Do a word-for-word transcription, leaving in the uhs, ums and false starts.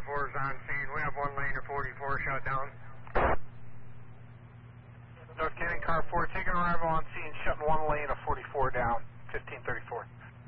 forty-four is on scene. We have one lane of forty-four shut down. North Canyon Car four, taking arrival on scene, shutting one lane of forty-four down, fifteen thirty-four.